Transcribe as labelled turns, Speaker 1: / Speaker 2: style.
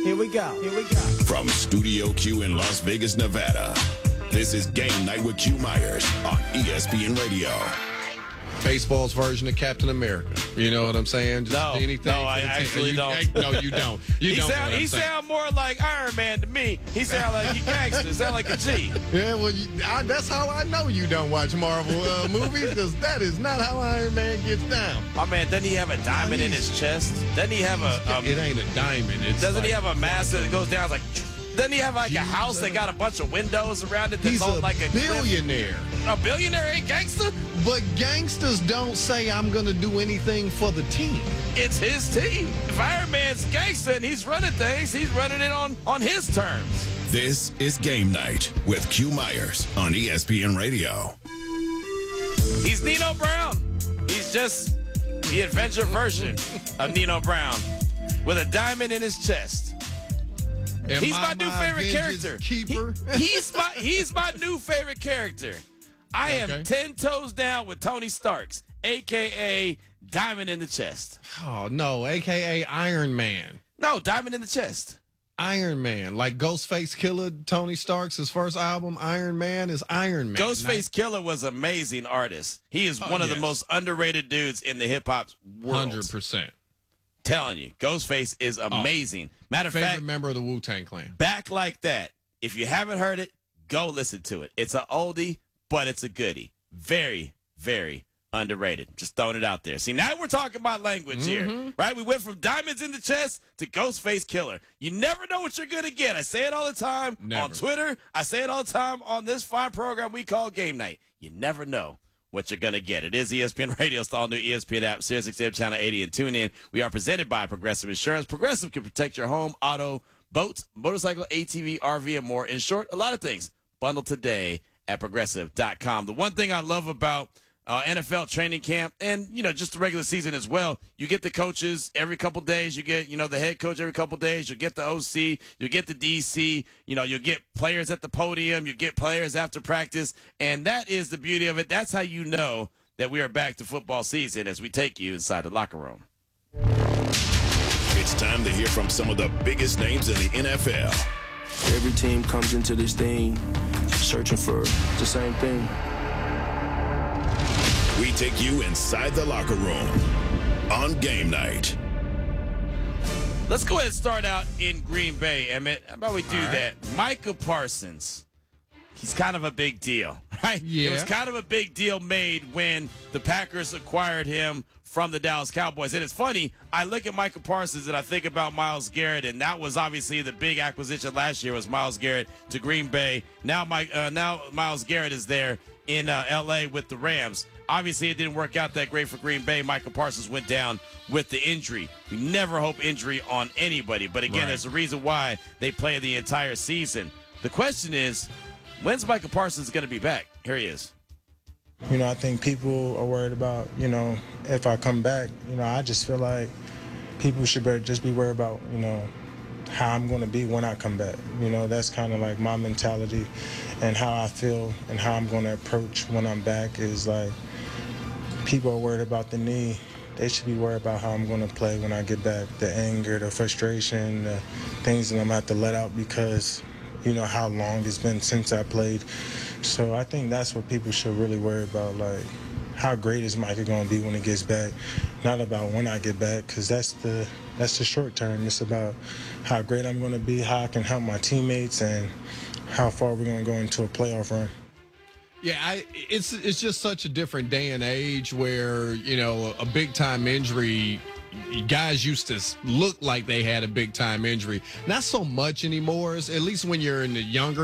Speaker 1: Here we go.
Speaker 2: From Studio Q in Las Vegas, Nevada, this is Game Night with Q Myers on ESPN Radio.
Speaker 3: Baseball's version of Captain America. You know what I'm saying? Just anything.
Speaker 4: No, I actually don't.
Speaker 3: No, you don't.
Speaker 4: He sound more like Iron Man to me. He sound like a gangster. He sound like a G.
Speaker 3: Yeah, well, that's how I know you don't watch Marvel movies, because that is not how Iron Man gets down.
Speaker 4: My man, doesn't he have a diamond in his chest? Doesn't he have
Speaker 3: It ain't a diamond.
Speaker 4: Doesn't he have a mask that goes down like? Doesn't he have like a house that got a bunch of windows around it? That's on like a
Speaker 3: billionaire.
Speaker 4: A billionaire ain't gangster?
Speaker 3: But gangsters don't say, I'm going to do anything for the team.
Speaker 4: It's his team. If Iron Man's gangster and he's running things, he's running it on his terms.
Speaker 2: This is Game Night with Q Myers on ESPN Radio.
Speaker 4: He's Nino Brown. He's just the adventure version of Nino Brown with a diamond in his chest. He's my new favorite character. He's my new favorite character. I am 10 toes down with Tony Starks, a.k.a. Diamond in the Chest.
Speaker 3: Oh, no, a.k.a. Iron Man.
Speaker 4: No, Diamond in the Chest.
Speaker 3: Iron Man. Like Ghostface Killer, Tony Stark's his first album, Iron Man, is Iron Man.
Speaker 4: Ghostface Killer was an amazing artist. He is one of the most underrated dudes in the hip-hop world.
Speaker 3: 100%.
Speaker 4: Telling you, Ghostface is amazing. Matter of fact,
Speaker 3: member of the Wu-Tang Clan.
Speaker 4: Back Like That. If you haven't heard it, go listen to it. It's an oldie, but it's a goodie. Very, very underrated. Just throwing it out there. See, now we're talking about language here, right? We went from diamonds in the chest to Ghostface Killer. You never know what you're going to get. I say it all the time on Twitter. I say it all the time on this fine program we call Game Night. You never know what you're going to get. It is ESPN Radio. It's the all-new ESPN app, SiriusXM Channel 80, and tune in. We are presented by Progressive Insurance. Progressive can protect your home, auto, boats, motorcycle, ATV, RV, and more. In short, a lot of things. Bundle today at Progressive.com. The one thing I love about NFL training camp and, just the regular season as well, you get the coaches every couple days. You get, the head coach every couple days. You get the OC. You get the DC. You get players at the podium. You get players after practice. And that is the beauty of it. That's how you know that we are back to football season as we take you inside the locker room.
Speaker 2: It's time to hear from some of the biggest names in the NFL.
Speaker 5: Every team comes into this thing searching for the same thing.
Speaker 2: We take you inside the locker room on Game Night.
Speaker 4: Let's go ahead and start out in Green Bay, Emmett. How about we do that? Micah Parsons. He's kind of a big deal, right?
Speaker 3: Yeah.
Speaker 4: It was kind of a big deal made when the Packers acquired him from the Dallas Cowboys. And it's funny, I look at Micah Parsons and I think about Myles Garrett, and that was obviously the big acquisition last year was Myles Garrett to Green Bay. Now Myles Garrett is there in L.A. with the Rams. Obviously, it didn't work out that great for Green Bay. Micah Parsons went down with the injury. We never hope injury on anybody. But again, there's a reason why they play the entire season. The question is, when's Micah Parsons going to be back? Here he is.
Speaker 1: I think people are worried about, if I come back, I just feel like people should just be worried about, how I'm going to be when I come back. That's kind of like my mentality and how I feel and how I'm going to approach when I'm back is like people are worried about the knee. They should be worried about how I'm going to play when I get back. The anger, the frustration, the things that I'm going to have to let out because, how long it's been since I played. So I think that's what people should really worry about, like how great is Micah going to be when he gets back, not about when I get back, because that's the short term. It's about how great I'm going to be, how I can help my teammates, and how far we're going to go into a playoff run.
Speaker 3: Yeah, it's just such a different day and age where, a big-time injury, guys used to look like they had a big-time injury. Not so much anymore, at least when you're in the younger